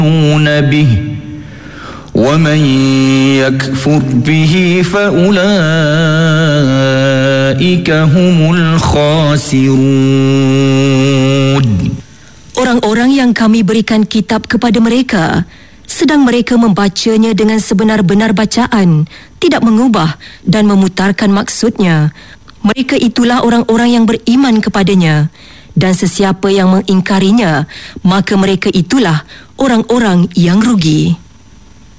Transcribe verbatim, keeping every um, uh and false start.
به ومن يكفر به فأولئك هم الخاسرون. Orang-orang yang kami berikan kitab kepada mereka, sedang mereka membacanya dengan sebenar-benar bacaan, tidak mengubah dan memutarkan maksudnya, mereka itulah orang-orang yang beriman kepadanya. Dan sesiapa yang mengingkarinya, maka mereka itulah orang-orang yang rugi.